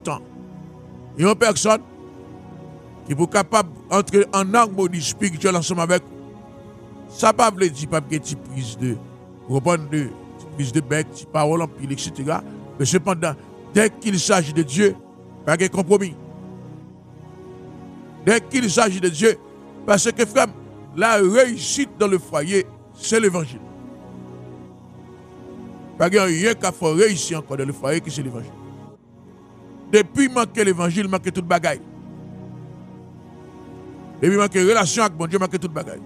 temps. Il y a une personne qui est capable d'entrer en harmonie spirituelle ensemble avec vous. Ça ne veut pas dire pas qu'il y a une prise de prise de bête, une parole en pile, etc. Mais cependant, dès qu'il s'agit de Dieu, pas de compromis. Dès qu'il s'agit de Dieu, parce que frère, la réussite dans le foyer, c'est l'évangile. Pas de rien qu'à faire réussir encore dans le foyer, qui c'est l'évangile. Depuis manquer l'évangile, manquer toute bagaille. Depuis manquer relation avec mon Dieu, manquer toute bagaille.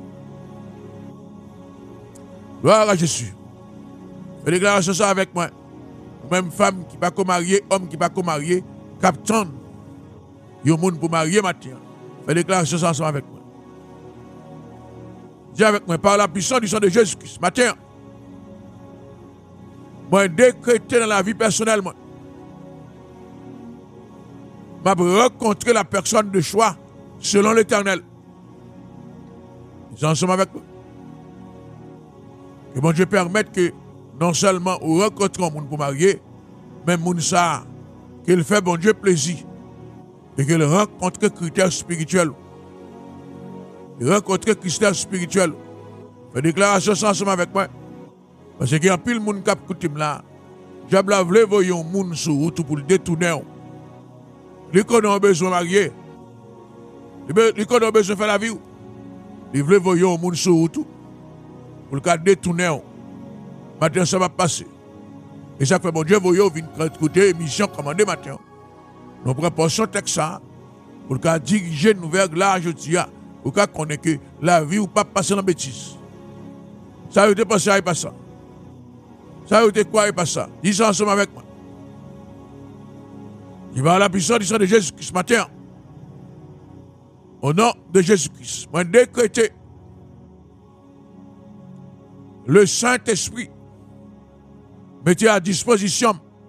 Gloire à Jésus. Fais déclaration ça avec moi. Même femme qui ne peut pas marier, homme qui ne peut pas marier, captain, il y a un monde pour marier matin. Fais déclaration ça ensemble avec moi. Dis avec moi, par la puissance du sang de Jésus-Christ, matin, moi décrété dans la vie personnelle, moi, je rencontrer la personne de choix selon l'Éternel. Ils en sont avec moi. Que bon Dieu permette que non seulement on rencontre un monde pour marier, mais moun ça, qu'il fait bon Dieu plaisir. Et qu'il rencontre critères spirituels. Il rencontre critères spirituels. Fais déclaration ensemble avec moi. Parce qu'il y a pile de monde qui a écouté là. Diable a voulu voir un monde sur route pour le détourner. Les gens ont besoin de marier. Les gens ont besoin de faire la vie. Ils veulent voir un monde sur route pour le détourner. Maintenant, ça va passer. Et ça fait bon Dieu, vous venez écouter l'émission commandée matin. Nous prenons portion texte pour le diriger nous vers là, je dis, pour qu'on ait que la vie ou pas passer dans la bêtise. Ça a été passé à pas ça. Ça a été quoi et pas ça. Dis ça ensemble avec moi. Il va à la puissance du sang de Jésus-Christ ce matin. Au nom de Jésus-Christ, moi décréter le Saint-Esprit mettez à disposition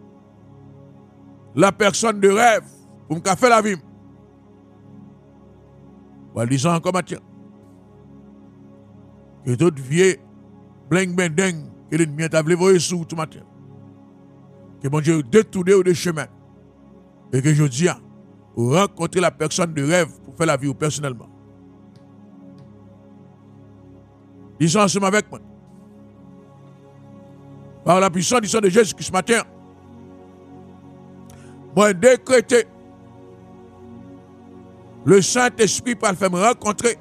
la personne de rêve pour me faire la vie. Voilà, disons encore matin. Que d'autres vieux bling bendeng que l'ennemi a voulu sous tout matin. Que mon Dieu détourne au chemin. Et que je dis, rencontrer la personne de rêve pour faire la vie personnellement. Disons ensemble avec moi. Par la puissance du sang de Jésus ce matin, moi décréter le Saint-Esprit pour le faire me rencontrer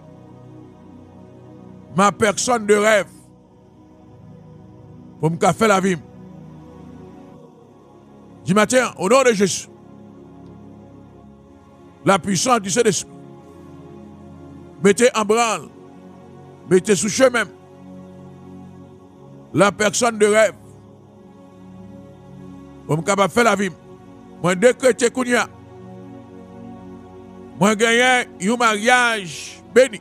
ma personne de rêve pour me faire la vie. Du matin, au nom de Jésus, la puissance du Saint-Esprit, mettez en branle, mettez sous chemin la personne de rêve pour me faire la vie. Moi décréter Kounia. Moi gagner un mariage béni.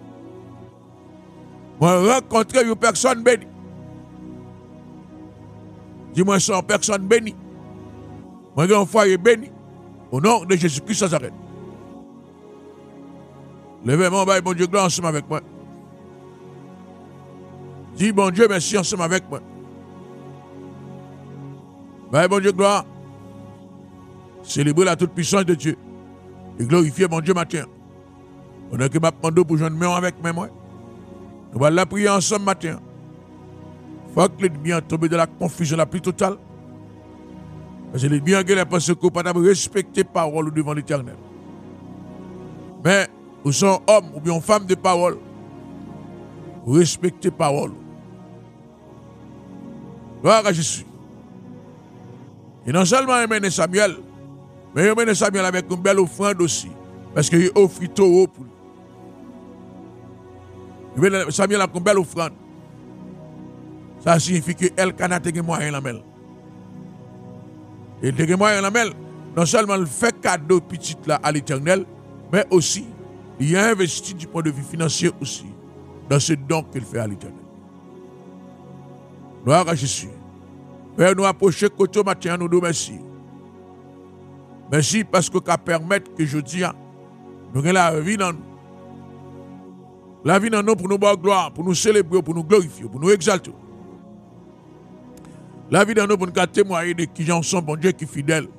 Moi rencontrer une personne bénie. Dis-moi son personne bénie. Moi gagner un foyer béni. Au nom de Jésus-Christ Nazareth. Levez-moi, bon Dieu, gloire ensemble avec moi. Dis bon Dieu, merci ensemble avec moi. Bon Dieu, gloire. Célébrer la toute puissance de Dieu. Et glorifier mon Dieu matin. On a que ma demande pour joindre main avec moi. Nous allons la prier ensemble matin. Faut que l'ennemi a tombé dans la confusion la plus totale. Parce que l'ennemi a gagné parce que vous ne pouvez pas respecter parole devant l'Éternel. Mais vous sont hommes ou bien femmes de parole. Vous respectez parole. Gloire à Jésus. Et non seulement il Samuel, mais il mène Samuel avec une belle offrande aussi. Parce qu'il offre taureau pour lui. Samuel a une belle offrande. Ça signifie que Elkana a des moyens dans la main. Et des moyens dans la main, non seulement il fait cadeau petit là à l'Éternel, mais aussi il a investi du point de vue financier aussi dans ce don qu'il fait à l'Éternel. Gloire à Jésus. Père, nous approcher côté matin, nous nous merci. Merci parce que ça permet que je dis, nous avons la vie dans nous. La vie dans nous pour nous voir gloire, pour nous célébrer, pour nous glorifier, pour nous exalter. La vie dans nous pour nous témoigner de qui j'en sont, bon Dieu qui est fidèle.